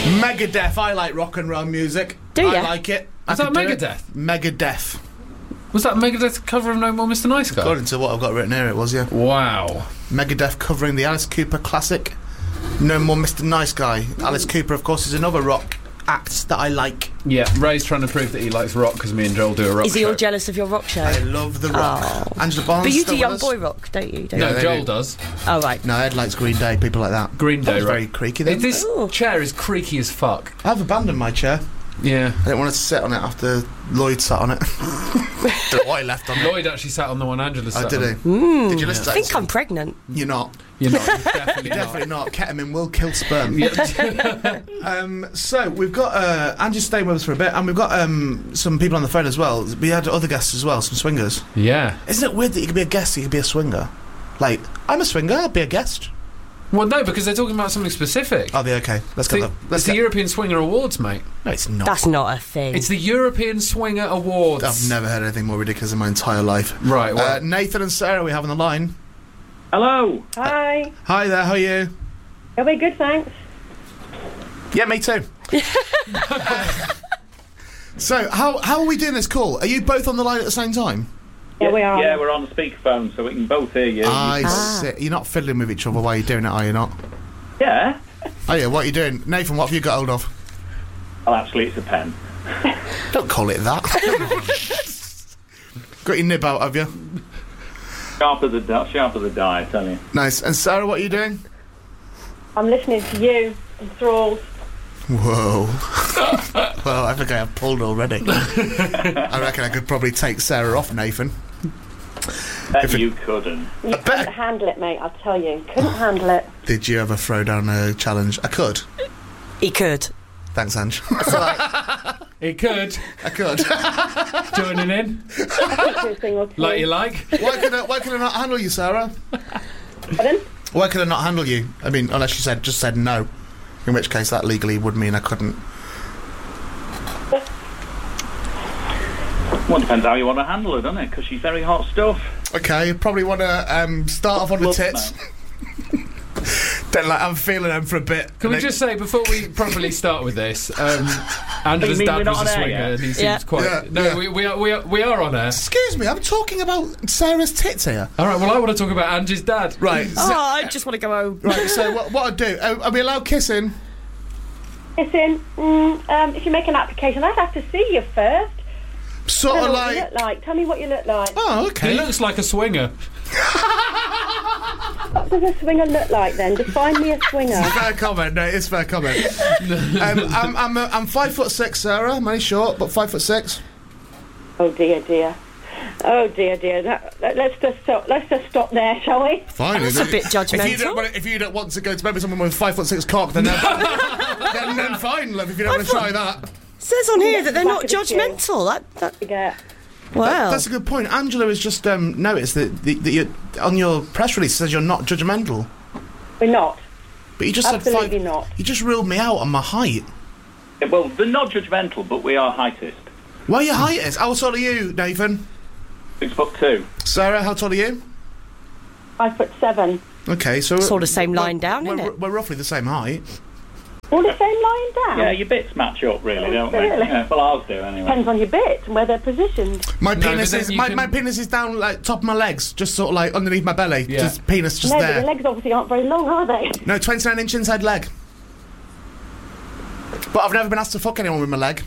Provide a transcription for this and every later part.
Megadeth. I like rock and roll music. Do ya? I like it. Is that Megadeth? Megadeth. Was that Megadeth cover of No More Mr. Nice Guy? According to what I've got written here, it was, yeah. Wow. Megadeth covering the Alice Cooper classic No More Mr. Nice Guy. Alice Cooper, of course, is another rock act that I like. Yeah, Ray's trying to prove that he likes rock because me and Joel do a rock Is he show. all jealous of your rock show? I love the rock. Angela Barnes. But you still do young with us? boy rock, don't you? No, they Joel do. does. Oh, right. No, Ed likes Green Day, people like that. Green Day, That's right? very creaky then. This Ooh. chair is creaky as fuck. I've abandoned my chair. Yeah. I didn't want to sit on it after Lloyd sat on it. Don't know why he left on it. Lloyd actually sat on the one Angela sat Oh, did he? on. Did you listen to I that? think I'm pregnant. You're not. You're not. You're definitely You're definitely not. Ketamine will kill sperm. Yeah. So we've got Angie's staying with us for a bit, and we've got some people on the phone as well. We had other guests as well, some swingers. Yeah. Isn't it weird that you could be a guest, you could be a swinger? Like, I'm a swinger, I'll be a guest. Well, no, because they're talking about something specific. Oh, they're okay. Let's It's go. the European Swinger Awards, mate. No, it's not. That's not a thing. It's the European Swinger Awards. I've never heard anything more ridiculous in my entire life. Right, well, Nathan and Sarah we have on the line. Hello. Hi. Hi there, how are you? Are we good, thanks? Yeah, me too. So, how are we doing this call? Are you both on the line at the same time? Yeah, we are. Yeah, we're on the speakerphone, so we can both hear you. I see. You're not fiddling with each other while you're doing it, are you not? Yeah. Oh yeah, what are you doing? Nathan, what have you got hold of? Well, actually, it's a pen. Don't call it that. Got your nib out, have you? Sharp as a die, I tell you. Nice. And Sarah, what are you doing? I'm listening to you, enthralled. Whoa. Well, I think I have pulled already. I reckon I could probably take Sarah off Nathan. Bet you couldn't. You couldn't handle it, mate, I'll tell you. Couldn't handle it. Did you ever throw down a challenge? I could. He could. Thanks, Ange. That's all right. it could. I could. Joining in. Do a thing or two. Like you like. Why can I not handle you, Sarah? Pardon? Why could I not handle you? I mean, unless you just said no. In which case, that legally would mean I couldn't. Well, it depends how you want to handle her, doesn't it? Because she's very hot stuff. Okay, you probably want to start off on the Look, tits. Then, I'm feeling them for a bit. Can we just say, before we properly start with this, Angela's mean dad we're not was a on air swinger yet? and he seems Yeah. quite... Yeah, no, yeah. we are on air. Excuse me, I'm talking about Sarah's tits here. All right, well, I want to talk about Angie's dad. Right. Oh, I just want to go home. Right, so what I'd do, are we allowed kissing? Listen, if you make an application, I'd have to see you first. Sort Tell of me what you like... look like. Tell me what you look like. Oh, He okay. looks like a swinger. What does a swinger look like then? Define me a swinger. Fair comment, no, it's fair comment. I'm 5'6", Sarah. I'm only short, but 5'6". Oh dear, dear. Oh dear, dear. Let's just stop there, shall we? Fine. That's a bit judgmental. If you don't want to go to bed with someone with 5'6" cock, then then fine, love. If you don't want to try that. Says on here that they're not Back of the queue. judgmental. That Yeah. wow. That's a good point. Angela has just noticed that you on your press release it says you're not judgmental, We're not. but you just Absolutely said not. You just ruled me out on my height. Yeah, well, they're not judgmental, but we are heightist. Well, your height is. How tall are you, Nathan? 6'2". Sarah, how tall are you? 5'7". Okay, so Sort of same line down, isn't it? We're roughly the same height. All the same lying down? Yeah, your bits match up, really, don't they? Really? Yeah, well, ours do, anyway. Depends on your bit and where they're positioned. My No, penis but then is you my can- penis is down like top of my legs, just sort of like underneath my belly. Yeah. Just penis just No, but there. your legs obviously aren't very long, are they? No, 29-inch inside leg. But I've never been asked to fuck anyone with my leg.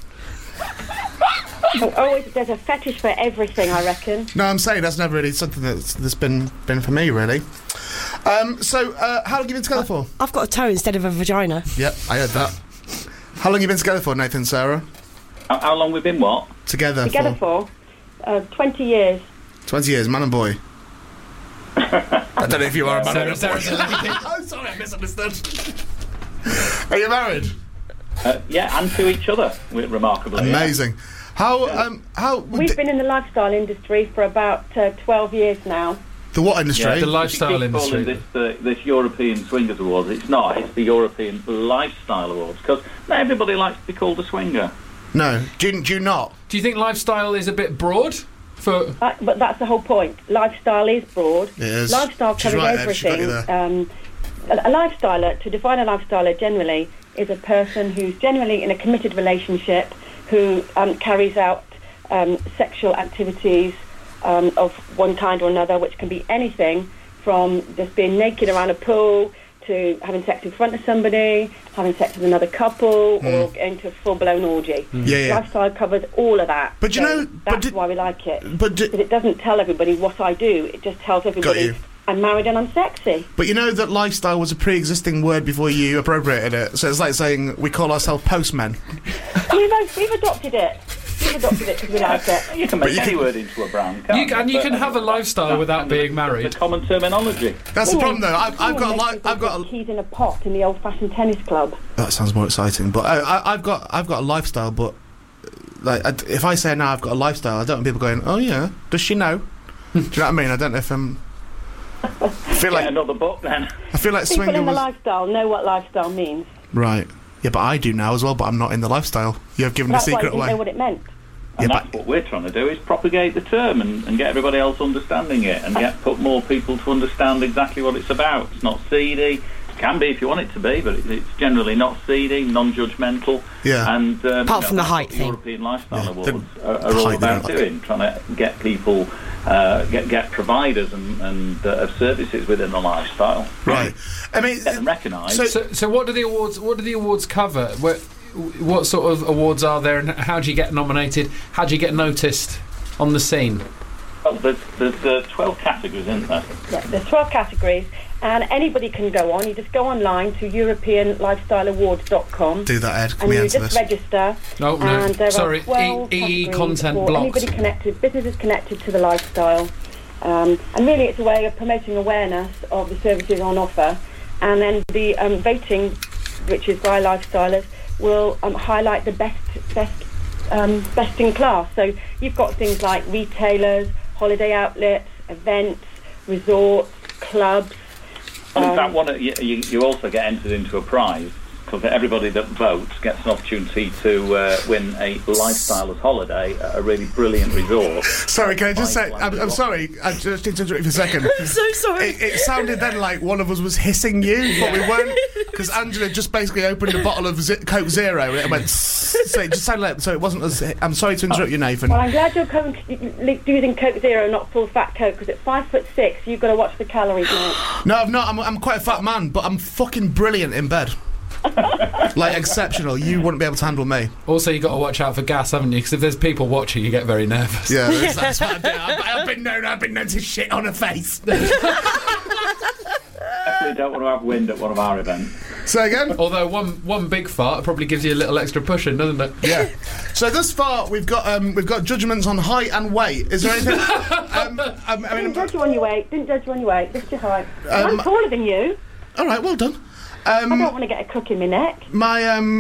There's a fetish for everything, I reckon. No, I'm saying that's never really something that's been for me, really. So, how long have you been together for? I've got a toe instead of a vagina. Yep, I heard that. How long have you been together for, Nathan and Sarah? How long we've been what? Together for 20 years. 20 years, man and boy. I don't know if you are a man or a boy. Sarah's a lady. I'm sorry, I misunderstood. Are you married? Yeah, and to each other, remarkably. Amazing. How We've been in the lifestyle industry for about 12 years now. the what industry? Yeah, the lifestyle Keep calling industry. this European Swingers Awards. It's not. It's the European Lifestyle Awards, because not everybody likes to be called a swinger. No, do you not? Do you think lifestyle is a bit broad? For But that's the whole point. Lifestyle is broad. It is. Lifestyle She's covers right, Ed, she's got you everything. A lifestyler, to define a lifestyler generally, is a person who's generally in a committed relationship who carries out sexual activities of one kind or another, which can be anything from just being naked around a pool to having sex in front of somebody, having sex with another couple, or going to a full-blown orgy. Lifestyle covers all of that. But you know, that's why we like it. But it doesn't tell everybody what I do. It just tells everybody I'm married and I'm sexy. But you know that lifestyle was a pre-existing word before you appropriated it. So it's like saying we call ourselves postmen. We've adopted it. We've adopted it because we like it. You can make any word into a brand, can't you? And you can have a lifestyle without being married. It's a common terminology. That's the problem, though. I've got a keys in a pot in the old-fashioned tennis club. That sounds more exciting. But I've got a lifestyle. But like, if I say now I've got a lifestyle, I don't want people going, "Oh yeah, does she know?" Do you know what I mean? I don't know if I feel like another book then. I feel like people swinging in the was lifestyle know what lifestyle means. Right. Yeah, but I do now as well. But I'm not in the lifestyle. You've given the secret away. away. That's why I didn't know what it meant. And that's what we're trying to do, is propagate the term and get everybody else understanding it, and put more people to understand exactly what it's about. It's not seedy. It can be if you want it to be, but it's generally not seedy, non-judgmental. Yeah. And apart from the height thing. European Lifestyle Awards are all about doing, trying to get people, get providers and of services within the lifestyle. Right. I mean, get them recognised. So what do the awards cover? What sort of awards are there, and how do you get nominated? How do you get noticed on the scene? Well, there's 12 categories, isn't there? Yeah, there's 12 categories, and anybody can go on. You just go online to EuropeanLifestyleAwards.com. Do that, Ed. Can and we you answer just this? register. No, and there sorry. are 12 EE categories content for blocked. anybody connected, businesses connected to the lifestyle. And really it's a way of promoting awareness of the services on offer. And then the voting, which is by lifestylers, will highlight the best in class. So you've got things like retailers, holiday outlets, events, resorts, clubs. And in fact, you also get entered into a prize, because everybody that votes gets an opportunity to win a lifestyler's holiday at a really brilliant resort. Sorry, can I just say, I'm sorry, I just need to interrupt you for a second. I'm so sorry. It sounded then like one of us was hissing you, but we weren't, because Angela just basically opened a bottle of Coke Zero and it went so it just sounded like, so it wasn't us. I'm sorry to interrupt you, Nathan. Well, I'm glad you're using Coke Zero, not full fat Coke, because at 5'6", you've got to watch the calories now. No, I'm not. I'm quite a fat man, but I'm fucking brilliant in bed. Like, exceptional. You wouldn't be able to handle me. Also, you got to watch out for gas, haven't you? Because if there's people watching, you get very nervous. Yeah, that's what I do. I've been known to shit on a face. Definitely don't want to have wind at one of our events. Say again? Although one big fart probably gives you a little extra pushing, doesn't it? Yeah. So thus far we've got judgments on height and weight. Is there anything? I didn't judge you on your weight. Just your height. I'm taller than you. All right, well done. I don't want to get a crook in my neck. My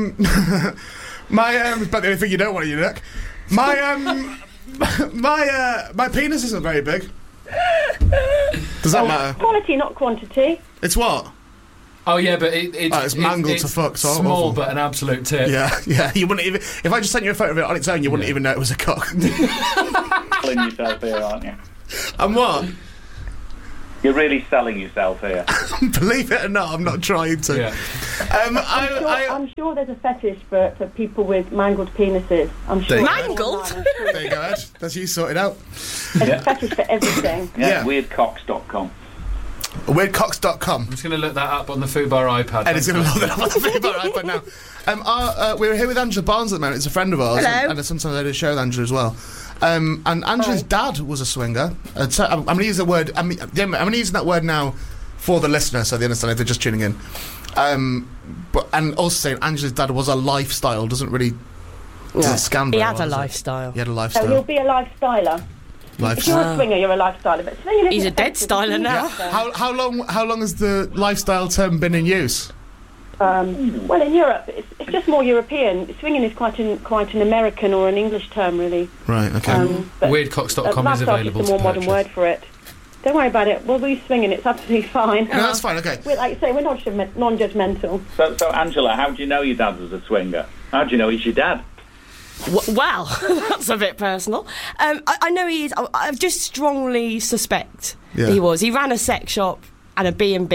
it's about the only thing you don't want in your neck. My penis isn't very big. Does that matter? Quality, not quantity. It's what? Oh yeah, but it's mangled to fuck. So small, awful. but an absolute tip. Yeah. You wouldn't even, if I just sent you a photo of it on its own, you wouldn't even know it was a cock. Selling yourself here, aren't you? And what? You're really selling yourself here. Believe it or not, I'm not trying to. Yeah. I'm sure there's a fetish for people with mangled penises. I'm sure. Mangled? There you go, Ed. That's you sorted out. There's a fetish for everything. Yeah. Weirdcocks.com. Weirdcocks.com. I'm just going to look that up on the Fubar iPad. Ed is going to look that up on the Fubar iPad now. We're here with Angela Barnes at the moment. It's a friend of ours. Hello. And sometimes I do a show with Angela as well. And Angela's dad was a swinger. So I'm going to use the word. I'm going to use that word now for the listener, so they understand if they're just tuning in. And also saying Angela's dad was a lifestyle doesn't really scan He very had well, a does it? lifestyle. He had a So lifestyle. he'll be a lifestyler. If you're a swinger, you're a lifestyler. But swinging He's isn't a dead offensive. styler now. How long has the lifestyle term been in use? Well, in Europe, it's just more European. Swinging is quite an American or an English term, really. Right. Okay. But Weirdcocks.com is available It's a more to modern purchase. word for it. Don't worry about it. We'll be swinging. It's absolutely fine. No, that's fine. Okay. Like you say, we're not non-judgmental. So Angela, how do you know your dad was a swinger? How do you know he's your dad? Well, that's a bit personal. I know he is. I just strongly suspect he was. He ran a sex shop and a B&B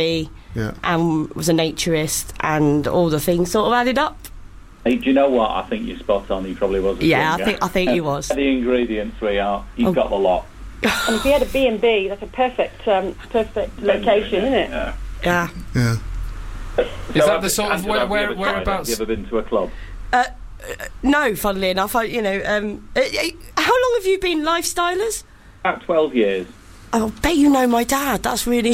Yeah. and was a naturist, and all the things sort of added up. Hey, do you know what? I think you're spot on. He probably was a Yeah, swinger. I think he was. The ingredients we are. You've got the lot. And if you had a B&B, that's a perfect location, isn't it? Yeah. Yeah. Yeah. Is that the sort of Angela, whereabouts? Have you ever been to a club? No, funnily enough, how long have you been lifestylers? About 12 years. I bet you know my dad. That's really.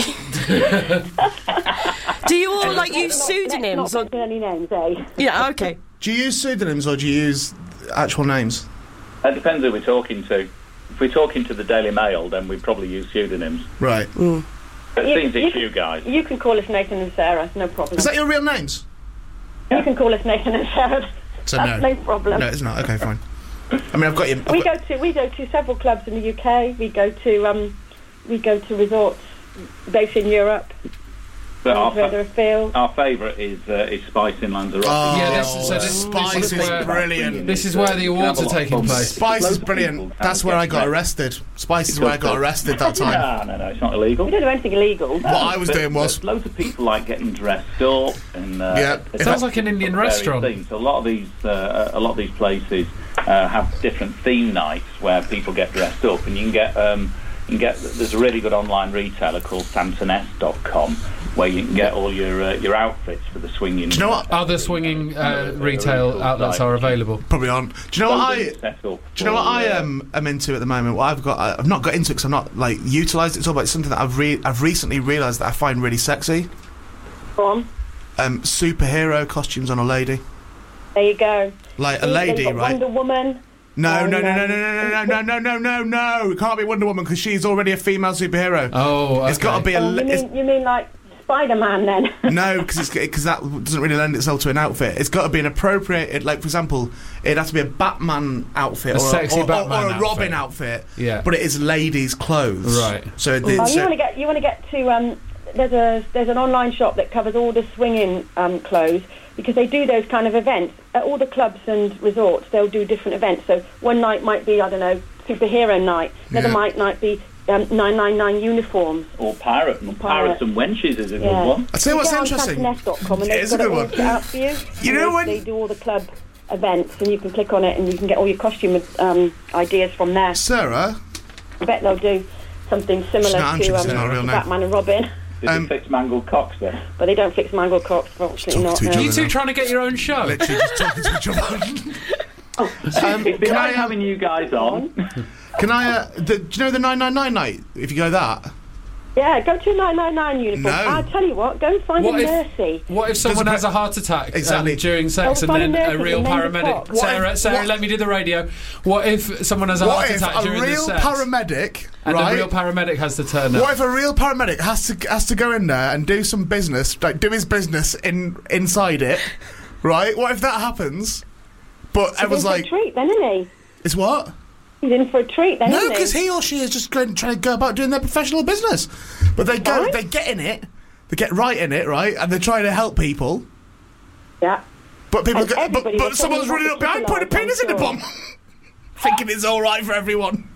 Do you all use pseudonyms? Not mention any names, eh? Yeah. Okay. Do you use pseudonyms or do you use actual names? It depends who we're talking to. If we're talking to the Daily Mail, then we probably use pseudonyms. Right. It seems it's you guys. You can call us Nathan and Sarah, no problem. Is that your real names? You can call us Nathan and Sarah. So That's no problem. No, it's not. Okay, fine. I mean, I've got you. We go to several clubs in the UK. We go to resorts based in Europe. But Further afield. our favourite is Spice in Lanzarote. Yeah, Spice is brilliant. This is where the awards are taking place. Spice is Loads of brilliant. people That's where I got arrested. Spice is where I got arrested that time. No, it's not illegal. We don't do anything illegal. What I was doing was... But loads of people like getting dressed up and Yeah. It sounds like an Indian various restaurant. things. A lot of these places have different theme nights where people get dressed up, and you can get. There's a really good online retailer called SamsonS.com where you can get all your outfits for the swinging. Do you know what? Other swinging retail outlets are available. Probably aren't. Do you know what I am into at the moment? What I've not got into it because I'm not utilised it at all, but it's something that I've recently realised that I find really sexy. Go on. Superhero costumes on a lady. There you go. Like a lady, They've got right? Wonder Woman. No. It can't be Wonder Woman because she's already a female superhero. Oh, okay. It's got to be You mean like Spider-Man then? No, because that doesn't really lend itself to an outfit. It's got to be an appropriate, for example, it'd have to be a Batman outfit A or sexy Batman or a outfit. Robin outfit. Yeah. But it is ladies' clothes. Right. So, You want to get to there's an online shop that covers all the swinging clothes, because they do those kind of events at all the clubs and resorts. They'll do different events. So one night might be, I don't know, superhero night. Another night might be 999 uniforms. Or Pirates and Wenches is a good one. I'll tell you what's interesting. SamsonS.com and It they've is a got good it all one. set out for you. You know when they do all the club events, and you can click on it and you can get all your costume ideas from there. Sarah? I bet they'll do something similar not to not a real name. Batman and Robin. Did they fix mangled cocks then? But they don't fix mangled cocks, fortunately not. Talking to each Are you other. two trying to get your own show? Literally just talking to each other. It's been nice having you guys on. Can I? Do you know the 999 night? If you go that. Yeah, go to a 999 uniform. No. I'll tell you what, go and find a Mercy. What if someone has a heart attack during sex Oh, and then find a a nurse real with a named paramedic? cock. Sarah, let me do the radio. What if someone has a heart What if attack a during the real sex paramedic, and right? a real paramedic has to turn up? What if a real paramedic has to go in there and do some business, do his business inside it, right? What if that happens? But everyone's He's in like, for a treat then, isn't he? it's what? He's in for a treat then, No, isn't because he? he or she is just trying to go about doing their professional business. But they Right. get in it, they get right in it, right, and they're trying to help people. Yeah. But people, And everybody but will someone's suddenly running up have behind, to putting a penis in the sure. bum, thinking it's all right for everyone.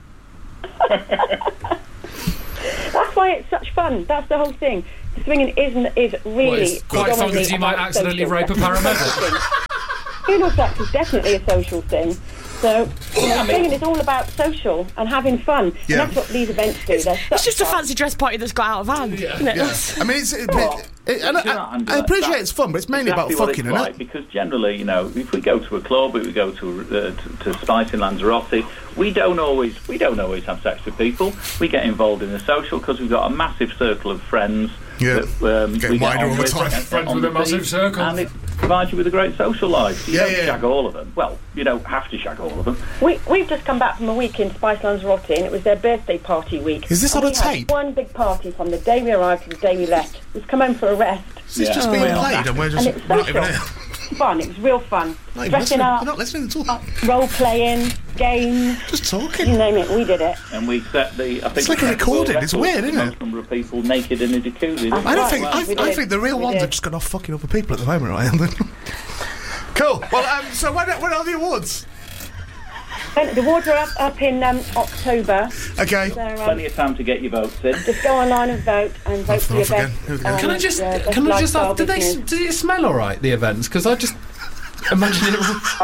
That's why it's such fun. That's the whole thing. Swinging is really... Well, it's quite fun because you might about accidentally social rape a sex. paramedic. Funeral sex is definitely a social thing. So, swinging is all about social and having fun. Yeah. And that's what these events do. It's just a fancy dress party that's got out of hand. Isn't it? I mean, I appreciate it's fun, but it's mainly Exactly about what fucking, it's isn't like, it? because generally, if we go to a club, if we go to Spice in Lanzarote, we don't always have sex with people. We get involved in the social because we've got a massive circle of friends. Yeah. That, Get we get wider on all the with time. and- Friends on with the a massive beach, circle. and it provides you with a great social life. You Yeah, don't yeah. shag all of them. Well, you don't have to shag all of them. We've just come back from a week in Spice Lanzarote, and it was their birthday party week. Is this And on a we had tape? one big party from the day we arrived to the day we left. We've come home for a rest. This is Yeah. just being Oh, played, and we're just And it's not even social. here. Fun. It was real fun. Not even Dressing listening. up, They're not listening at all. role playing, games, Just you talking. name it. We did it. And we set the. I think It's like we a set the world recording, it's record weird, for isn't it? most number of people naked in a jacuzzi. I don't think. Well, we I did. think the real We ones did. are just going off fucking other people at the moment, right? Cool. Well, so when are the awards? And the awards are up in October. Okay. So, Plenty of time to get your votes in. just go online and vote and vote for your off again. best. Here we go. Can I just ask, lifestyle does business. it smell all right, the events? Because I just imagine it.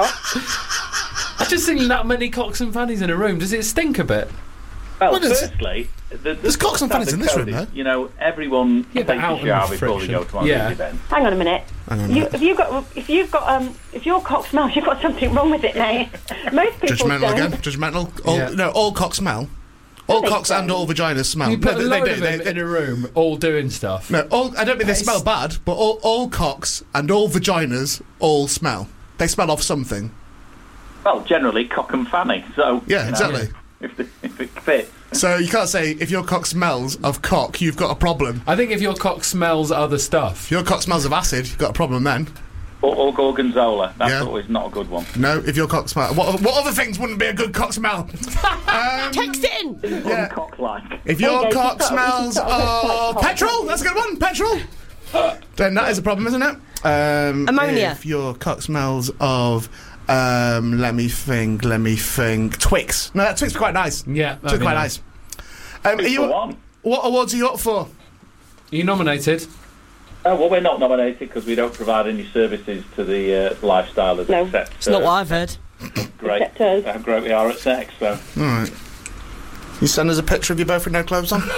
I just think that many cocks and fannies in a room. Does it stink a bit? Well, What is- firstly, There's cocks and fannies in this room, though. You know, everyone Yeah, but takes out a in shower before they friction. go to one Yeah. of these events. Hang on a minute. Hang on a minute. If your cock smells, you've got something wrong with it, mate. Most people Judgmental don't. again. Judgmental. All, Yeah. No, all cocks smell. All they cocks and don't. all vaginas smell. You put No, a they load do. of them in a room, all doing stuff. No, I don't mean they It's- smell bad, but all cocks and all vaginas all smell. They smell of something. Well, generally, cock and fanny. So Yeah, you know, exactly. If it fits. So you can't say if your cock smells of cock, you've got a problem. I think if your cock smells other stuff. If your cock smells of acid, you've got a problem then. Or gorgonzola. That's Yeah. always not a good one. No, if your cock smells... What other things wouldn't be a good cock smell? Text it in. Yeah. Uncock-like. If There you your go, cock you can smells start with of cock. petrol, that's a good one, petrol. Then that is a problem, isn't it? Ammonia. If your cock smells of... let me think. Twix. No, that Twix is quite nice. Yeah, Twix that'd is be quite nice. nice. Are Two you, for one. what awards are you up for? Are you nominated? Oh, well, we're not nominated because we don't provide any services to the lifestylers No. except It's not what I've heard. great, Except us. how great we are at sex. So All right. You send us a picture of you both with no clothes on.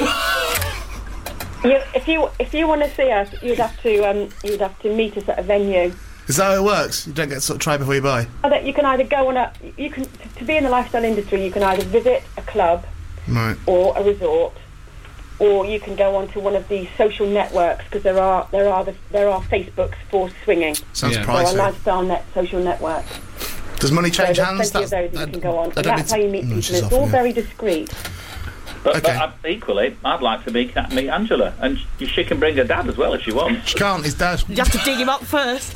If you want to see us, you'd have to meet us at a venue. Is that how it works? You don't get sort of try before you buy. That you can either go on to be in the lifestyle industry, you can either visit a club Right. or a resort, or you can go onto one of the social networks, because there are Facebooks for swinging. Sounds Yeah. There are pricey. lifestyle social networks. Does money So change there's hands? plenty of those that you can go on. I And don't that's how need you to- meet No, people. she's It's off all again. very discreet. But Okay. equally, I'd like to meet Angela, and she can bring her dad as well if she wants. She can't. He's dead. You have to dig him up first.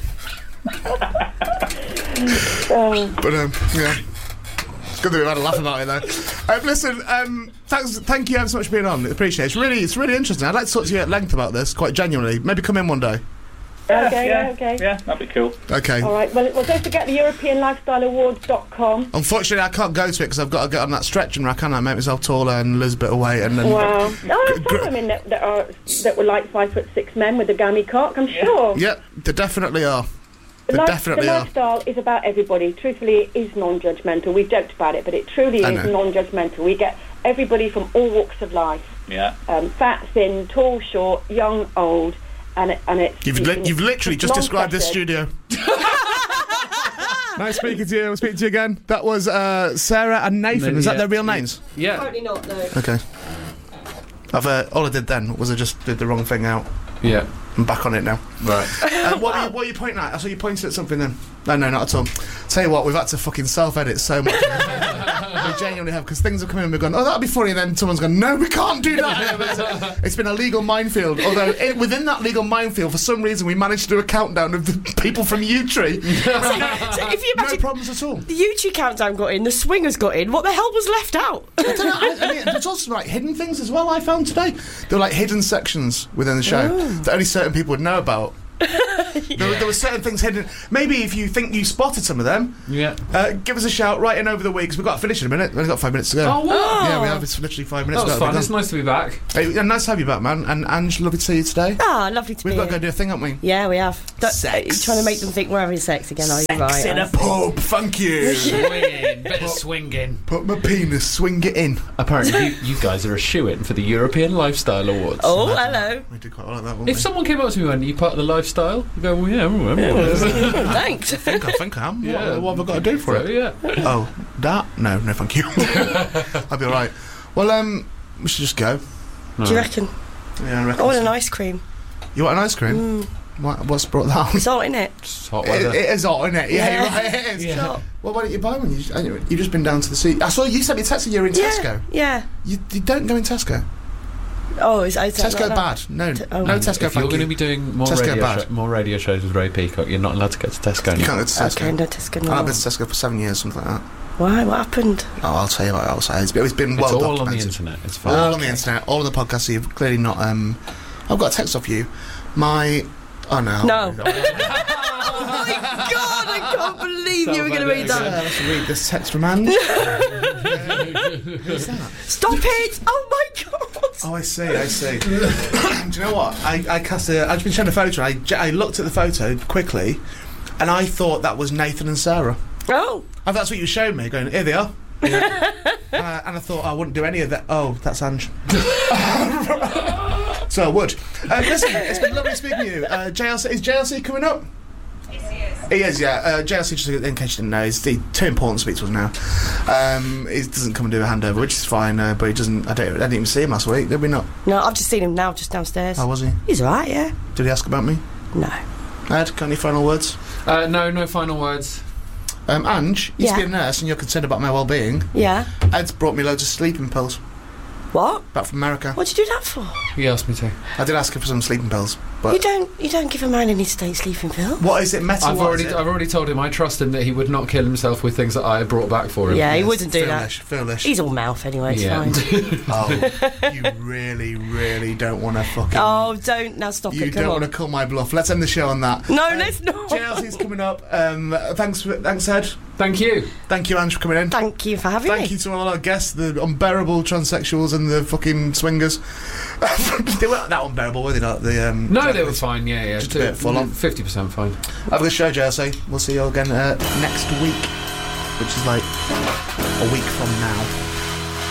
But yeah. It's good that we've had a laugh about it though. Listen, thank you ever so much for being on. Appreciate it. It's really interesting. I'd like to talk to you at length about this, quite genuinely. Maybe come in one day. Okay, yeah, okay. Yeah, that'd be cool. Okay. All right. Well, don't forget the EuropeanLifestyleAwards.com. Unfortunately, I can't go to it because I've got to get on that stretching rack, and I make myself taller and lose a bit of weight. And then Wow. Oh, there's some women that were like 5'6" men with a gammy cock, I'm sure. yeah, there definitely are. The There definitely the are. lifestyle is about everybody. Truthfully, it is non-judgmental. We've joked about it, but it truly I is know. non-judgmental. We get everybody from all walks of life. Yeah. Fat, thin, tall, short, young, old, and it's... You've literally just described this non-pressured. studio. Nice speaking to you. We'll speak to you again. That was Sarah and Nathan. Is that Yeah. their real names? Yeah. Apparently not, no. Okay. All I did then was I just did the wrong thing out. Yeah. I'm back on it now. Right. What are you pointing at? I saw you pointed at something then. No, not at all. Tell you what, we've had to fucking self-edit so much. We genuinely have, because things have come in and we've gone, oh, that'd be funny, and then someone's gone, no, we can't do that. It's been a legal minefield, although within that legal minefield, for some reason, we managed to do a countdown of the people from U-Tree. So if you No imagine problems at all. the YouTube countdown got in, the swingers got in, what the hell was left out? I don't know, I mean, there's also like hidden things as well I found today. There were like hidden sections within the show that only certain people would know about. There were certain things hidden. Maybe if you think you spotted some of them, Yeah. give us a shout right in over the week, 'cause we've got to finish in a minute. We've only got 5 minutes to go. Oh, what? Yeah, we have. It's literally 5 minutes. That was ago. fun. It's nice to be back. Hey, yeah, nice to have you back, man. And Ange, lovely to see you today. Ah, lovely to We've be got to here. go do a thing, haven't we? Yeah, we have. Sex. You're trying to make them think we're having sex again, are you? Right. in a pub. Thank you. Swinging. Bit of swinging. Put my penis, swing it in. Apparently, you guys are a shoo-in for the European Lifestyle Awards. Oh, hello. We did quite like that one. If someone came up to me and you part of the lifestyle, you go, well, yeah. Thanks. I think I am. Yeah. What have I got to do for So, it? yeah. Oh, that? No, thank you. I'll be alright. Well, we should just go. Do you reckon? Yeah, I reckon. I want so. an ice cream. You want an ice cream? What's brought that on? It's hot, isn't it? It's hot It weather. is hot, isn't it? Yeah, Yeah. you're right, it is. Yeah. Well, why don't you buy one? You've just been down to the sea. I saw you sent me a text that you're in Tesco. Yeah. You don't go in Tesco. Oh, is that Tesco like bad. No, oh. no Tesco. If you're Thank going to you. be doing Tesco more radio shows with Ray Peacock, you're not allowed to go to Tesco. You can't go to Tesco. Okay, no Tesco, no. I've been to Tesco for 7 years, something like that. Why? What happened? Oh, I'll tell you what else. It's been It's well all on the documented. internet. It's fine. All on the internet, all of the podcasts. So you've clearly not. I've got a text off you. Oh no. No. Oh my God! I can't believe you were going to read that. Let's read this text from Ange. Who's that? Stop it! Oh my God! Oh, I see. Do you know what? I've been shown a photo. I looked at the photo quickly, and I thought that was Nathan and Sarah. Oh. And that's what you showed me. Going, here they are. Yeah. And I thought I wouldn't do any of that. Oh, that's Ange. So I would. Listen, it's been lovely speaking to you. JLC, is JLC coming up? Yes, he is. He is, yeah. JLC, just in case you didn't know, he's too important to speak to us now. He doesn't come and do a handover, which is fine, but he doesn't. I didn't even see him last week, did we not? No, I've just seen him now, just downstairs. How was he? He's alright, yeah. Did he ask about me? No. Ed, got any final words? No final words. Ange, you used to be a Yeah. nurse and you're concerned about my well-being. Yeah. Ed's brought me loads of sleeping pills What? back from America. What'd you do that for? He asked me to. I did ask her for some sleeping pills, but You don't give a man any state sleeping pill. what is it? Metal? I've already told him I trust him that he would not kill himself with things that I brought back for him. Yeah, he wouldn't do Foolish. He's all mouth anyway, it's Yeah. fine. Oh, you really, really don't want to fucking. Oh, don't. Now stop you it, come don't on. want to call my bluff. Let's end the show on that. No, let's not. JLC's coming up. Thanks, Ed. Thank you. Thank you, Ange, for coming in. Thank you for having me. Thank you to all our guests, the unbearable transsexuals and the fucking swingers. They weren't that unbearable, were they not? No, they were fine. Yeah. Just a bit full on. 50% fine. Have a good show, JLC. We'll see you all again next week, which is like a week from now.